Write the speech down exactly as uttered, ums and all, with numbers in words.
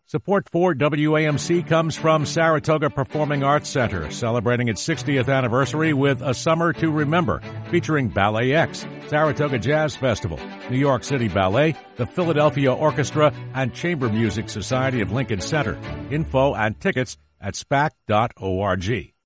Support for W A M C comes from Saratoga Performing Arts Center, celebrating its sixtieth anniversary with A Summer to Remember, featuring Ballet X, Saratoga Jazz Festival, New York City Ballet, the Philadelphia Orchestra, and Chamber Music Society of Lincoln Center. Info and tickets at S P A C dot org.